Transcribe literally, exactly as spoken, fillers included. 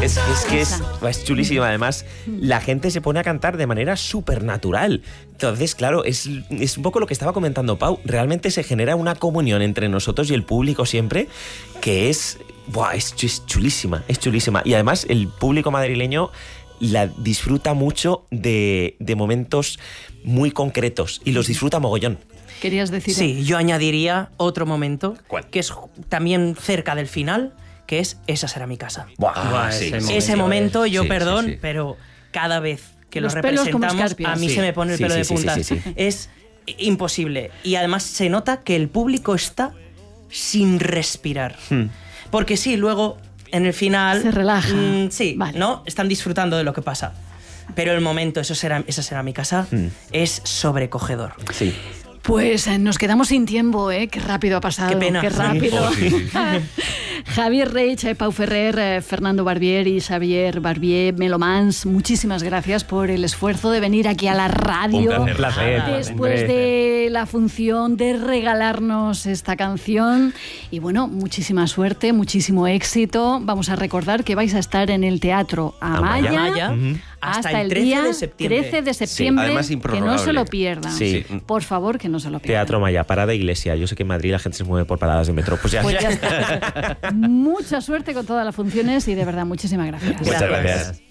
Es, es que es, es chulísimo. Además, la gente se pone a cantar de manera súper natural. Entonces, claro, es, es un poco lo que estaba comentando Pau. Realmente se genera una comunión entre nosotros y el público siempre que es, buah, es, es chulísima, es chulísima. Y además el público madrileño la disfruta mucho de, de momentos muy concretos y los disfruta mogollón. ¿Querías decir? Sí, yo añadiría otro momento. ¿Cuál? Que es también cerca del final, que es Esa será mi casa. Buah, Ah, sí, ese sí, momento. Ese momento, yo Sí, perdón, sí, sí. pero cada vez que Los lo pelos como representamos, escarpias. a mí Sí, se me pone el sí, pelo sí, de sí, punta. sí, sí, sí. Es imposible. Y además se nota que el público está sin respirar. Hmm. Porque sí, luego en el final... Se relaja. mm, sí, Vale. ¿no? Están disfrutando de lo que pasa. Pero el momento, eso será, esa será mi casa, Hmm. es sobrecogedor. Sí. Pues eh, nos quedamos sin tiempo, ¿eh? Qué rápido ha pasado. Qué pena. Qué rápido. Oh, sí, sí. Javier Reig, eh, Pau Ferrer, eh, Fernando Barbier y Xavier Barbier, Melomans, muchísimas gracias por el esfuerzo de venir aquí a la radio. Un Un placer. Después hombre. de la función de regalarnos esta canción. Y bueno, muchísima suerte, muchísimo éxito. Vamos a recordar que vais a estar en el Teatro Amaya, Amaya, Ujú. hasta el día trece de septiembre. trece de septiembre. además que no improrrogable. se lo pierdan. Sí. Por favor, que no se lo pierdan. Teatro Maya, parada iglesia. Yo sé que en Madrid la gente se mueve por paradas de metro. Pues ya. Pues ya está. Mucha suerte con todas las funciones y de verdad, muchísimas gracias. Muchas gracias.